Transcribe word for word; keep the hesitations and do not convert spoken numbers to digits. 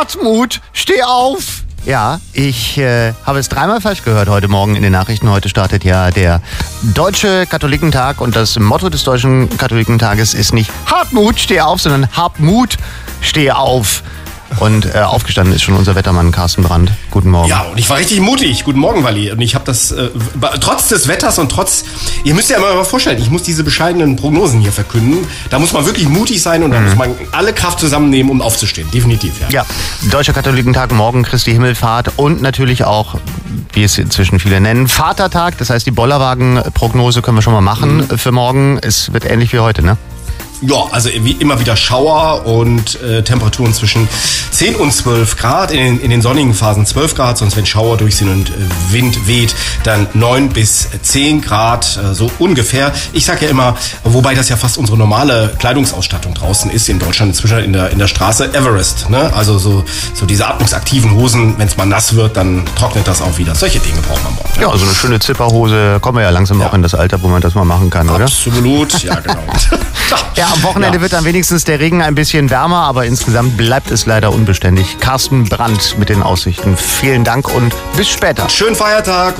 Hartmut, steh auf! Ja, ich äh, habe es dreimal falsch gehört heute Morgen in den Nachrichten. Heute startet ja der Deutsche Katholikentag und das Motto des Deutschen Katholikentages ist nicht Hartmut, steh auf, sondern Hartmut, steh auf. Und äh, aufgestanden ist schon unser Wettermann Carsten Brandt. Guten Morgen. Ja, und ich war richtig mutig. Guten Morgen, Walli. Und ich habe das, äh, trotz des Wetters und trotz, ihr müsst ja immer mal vorstellen, ich muss diese bescheidenen Prognosen hier verkünden. Da muss man wirklich mutig sein und da mhm. muss man alle Kraft zusammennehmen, um aufzustehen. Definitiv, ja. Ja, Deutscher Katholikentag, morgen Christi Himmelfahrt und natürlich auch, wie es inzwischen viele nennen, Vatertag. Das heißt, die Bollerwagen-Prognose können wir schon mal machen mhm. für morgen. Es wird ähnlich wie heute, ne? Ja, also wie immer wieder Schauer und äh, Temperaturen zwischen zehn und zwölf Grad. In den, in den sonnigen Phasen zwölf Grad, sonst wenn Schauer durch sind und äh, Wind weht, dann neun bis zehn Grad, äh, so ungefähr. Ich sage ja immer, wobei das ja fast unsere normale Kleidungsausstattung draußen ist in Deutschland, inzwischen in der, in der Straße, Everest. Ne? Also so, so diese atmungsaktiven Hosen, wenn es mal nass wird, dann trocknet das auch wieder. Solche Dinge braucht man morgen. Ne? Ja, so also eine schöne Zipperhose, kommen wir ja langsam ja. auch in das Alter, wo man das mal machen kann, oder? Absolut, ja genau. Ja, am Wochenende ja. wird dann wenigstens der Regen ein bisschen wärmer, aber insgesamt bleibt es leider unbeständig. Carsten Brandt mit den Aussichten. Vielen Dank und bis später. Schönen Feiertag.